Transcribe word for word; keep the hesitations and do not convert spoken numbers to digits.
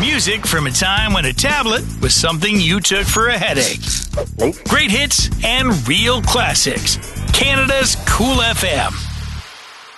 Music from a time when a tablet was something you took for a headache. Great hits and real classics. Canada's Cool F M.